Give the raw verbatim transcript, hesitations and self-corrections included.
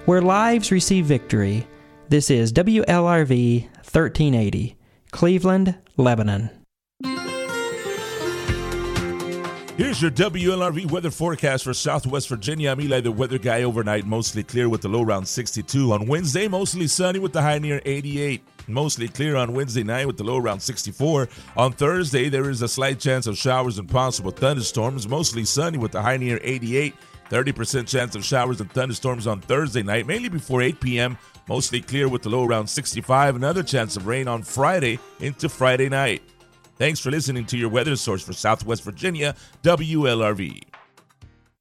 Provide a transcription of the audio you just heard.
where lives receive victory. This is W L R V thirteen eighty, Cleveland, Lebanon. Here's your W L R V weather forecast for Southwest Virginia. I'm Eli, the weather guy. Overnight, mostly clear with the low around sixty-two. On Wednesday, mostly sunny with the high near eighty-eight. Mostly clear on Wednesday night with the low around sixty-four. On Thursday, there is a slight chance of showers and possible thunderstorms. Mostly sunny with the high near eighty-eight. thirty percent chance of showers and thunderstorms on Thursday night, mainly before eight p.m. Mostly clear with the low around sixty-five. Another chance of rain on Friday into Friday night. Thanks for listening to your weather source for Southwest Virginia, W L R V.